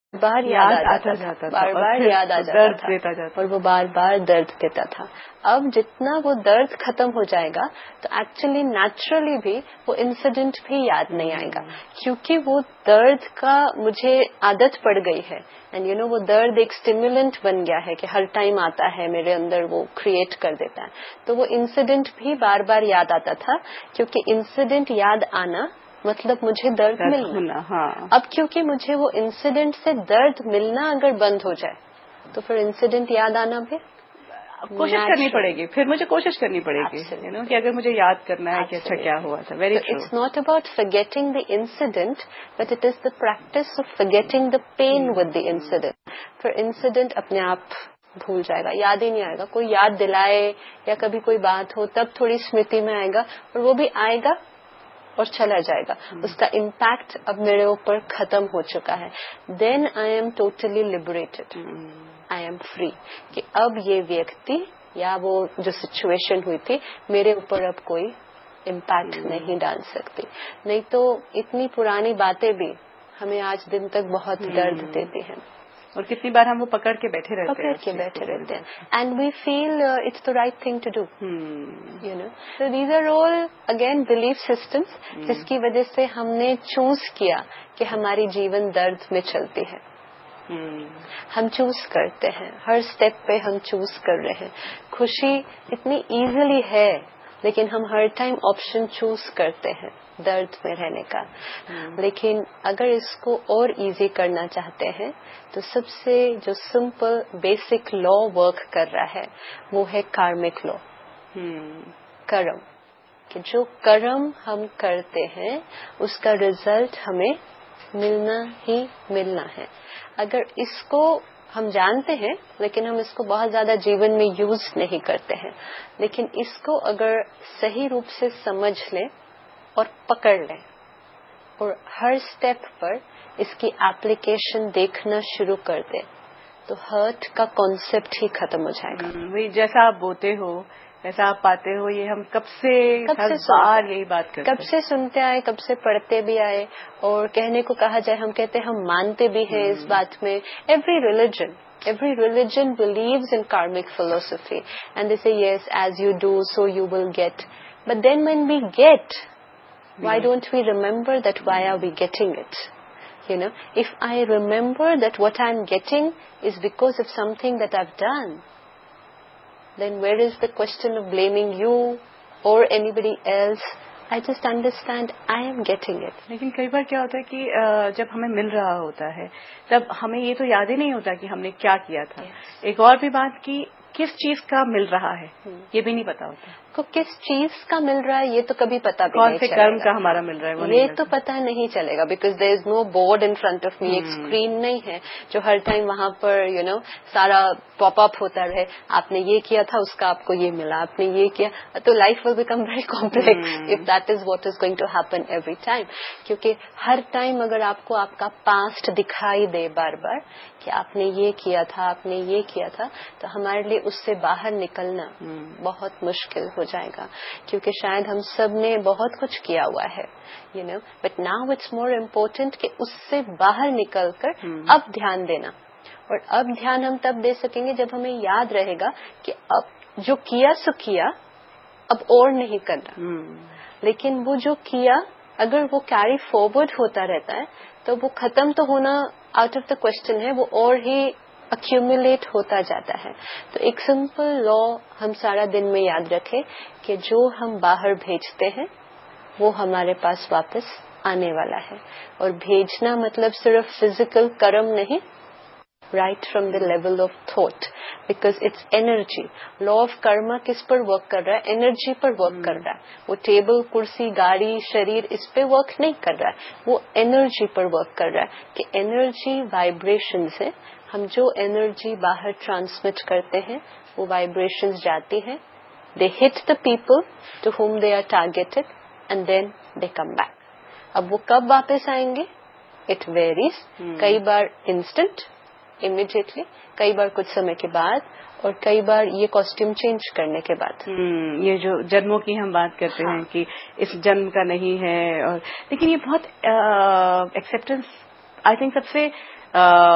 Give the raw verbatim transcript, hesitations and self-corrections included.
بار یاد آ جاتا تھا, بار بار یاد آ جاتا درد تھا دیتا جاتا, اور وہ بار بار درد دیتا تھا. اب جتنا وہ درد ختم ہو جائے گا تو ایکچولی نیچرلی بھی وہ انسیڈنٹ بھی یاد نہیں آئے گا, کیونکہ وہ درد کا مجھے عادت پڑ گئی ہے. اینڈ یو نو وہ درد ایک اسٹیمولنٹ بن گیا ہے کہ ہر ٹائم آتا ہے میرے اندر, وہ کریٹ کر دیتا ہے. تو وہ انسیڈنٹ بھی بار بار یاد آتا تھا, کیونکہ انسیڈنٹ یاد آنا مطلب مجھے درد ملنا. ہاں. اب کیونکہ مجھے وہ انسیڈنٹ سے درد ملنا اگر بند ہو جائے تو پھر انسیڈنٹ یاد آنا بھی کوشش کرنی پڑے گی, پھر مجھے کوشش کرنی پڑے گی you know, کہ اگر مجھے یاد کرنا ہے کہ اچھا کیا ہوا تھا. Very true. It's not about forgetting the incident, but it is the practice of forgetting the pain with the incident. پھر انسیڈنٹ اپنے آپ بھول جائے گا, یاد ہی نہیں آئے گا. کوئی یاد دلائے یا کبھی کوئی بات ہو تب تھوڑی اسمرتی میں آئے گا, اور وہ بھی آئے گا اور چلا جائے گا. اس کا امپیکٹ اب میرے اوپر ختم ہو چکا ہے. دین I am totally liberated, I am free, کہ اب یہ ویکتی یا وہ جو سچویشن ہوئی تھی میرے اوپر اب کوئی امپیکٹ نہیں ڈال سکتی. نہیں تو اتنی پرانی باتیں بھی ہمیں آج دن تک بہت درد دیتی ہیں, اور کتنی بار ہم وہ پکڑ کے بیٹھے رہتے پکڑ کے بیٹھے رہتے ہیں. And we feel it's the right thing to do, you know. So these are all again belief systems, جس کی وجہ سے ہم نے چوز کیا کہ ہماری جیون درد میں چلتی ہے. ہم چوز کرتے ہیں, ہر اسٹیپ پہ ہم چوز کر رہے ہیں. خوشی اتنی ایزیلی ہے, لیکن ہم ہر ٹائم آپشن چوز کرتے ہیں درد میں رہنے کا. لیکن اگر اس کو اور ایزی کرنا چاہتے ہیں تو سب سے جو سمپل بیسک لا ورک کر رہا ہے وہ ہے کارمک لا, کرم. کہ جو کرم ہم کرتے ہیں اس کا رزلٹ ہمیں ملنا ہی ملنا ہے. اگر اس کو ہم جانتے ہیں لیکن ہم اس کو بہت زیادہ جیون میں یوز نہیں کرتے ہیں, لیکن اس کو اگر صحیح روپ سے سمجھ لیں اور پکڑ لیں اور ہر سٹیپ پر اس کی ایپلیکیشن دیکھنا شروع کر دیں تو ہرٹ کا کانسیپٹ ہی ختم ہو جائے گا. وہی جیسا آپ بوتے ہو ایسا آپ پاتے ہو, یہ ہم کب سے ہر بار یہی بات کرتے کب سے سنتے آئے, کب سے پڑھتے بھی آئے, اور کہنے کو کہا جائے ہم کہتے ہیں ہم مانتے بھی ہیں اس بات میں. Every religion Every religion believes in karmic philosophy, and they say yes, as you do, so you will get. But then when we get, why don't we remember that why are we getting it? You know, if I remember that what I'm getting is because of something that I've done, then where is the question of blaming you or anybody else? I just understand I am getting it. لیکن کئی بار کیا ہوتا ہے کہ جب ہمیں مل رہا ہوتا ہے تب ہمیں یہ تو یاد ہی نہیں ہوتا کہ ہم نے کیا کیا تھا. ایک اور بھی بات کی کس چیز کا مل رہا ہے یہ بھی نہیں پتا ہوتا کو کس چیز کا مل رہا ہے یہ تو کبھی پتا بھی نہیں نہیں چلے گا. کون سے کرم کا ہمارا مل رہا ہے یہ تو پتا نہیں چلے گا, because there is know board in front of me. ایک اسکرین نہیں ہے جو ہر ٹائم وہاں پر یو نو سارا پاپ اپ ہوتا رہے, آپ نے یہ کیا تھا اس کا آپ کو یہ ملا, آپ نے یہ کیا, تو life will become very complex if that is what is going to happen every time. کیونکہ ہر ٹائم اگر آپ کو آپ کا پاسٹ دکھائی دے بار بار کہ آپ نے یہ کیا تھا, آپ نے یہ کیا تھا, تو ہمارے لیے اس سے باہر نکلنا بہت مشکل ہو جائے گا. کیونکہ شاید ہم سب نے بہت کچھ کیا ہوا ہے, you know, but now it's more important کہ اس سے باہر نکل کر اب دھیان دینا. اور اب دھیان ہم تب دے سکیں گے جب ہمیں یاد رہے گا کہ اب جو کیا سو کیا, اب اور نہیں کرنا. لیکن وہ جو کیا اگر وہ کیری فارورڈ ہوتا رہتا ہے تو وہ ختم تو ہونا آؤٹ آف دا کوشچن ہے, وہ اور ہی ایکومولیٹ ہوتا جاتا ہے. تو ایک سمپل لا ہم سارا دن میں یاد رکھیں کہ جو ہم باہر بھیجتے ہیں وہ ہمارے پاس واپس آنے والا ہے. اور بھیجنا مطلب صرف فزیکل کرم نہیں, right from the level of thought, because it's energy. law of karma کس پر ورک کر رہا ہے؟ انرجی پر ورک کر رہا ہے. وہ ٹیبل, کرسی, گاڑی, شریر اس پہ ورک نہیں کر رہا ہے, وہ انرجی پر ورک کر رہا ہے. کہ انرجی وائبریشنز ہے, ہم جو انرجی باہر ٹرانسمٹ کرتے ہیں وہ وائبریشنز جاتی ہیں, they hit the people to whom they are targeted and then they come back. اب وہ کب واپس آئیں گے؟ it varies. کئی بار انسٹنٹ, امیڈیٹلی, کئی بار کچھ سمے کے بعد, اور کئی بار یہ کاسٹیوم چینج کرنے کے بعد. یہ جو جنموں کی ہم بات کرتے ہیں کہ اس جنم کا نہیں ہے, اور لیکن یہ بہت ایکسیپٹنس آئی تھنک سب سے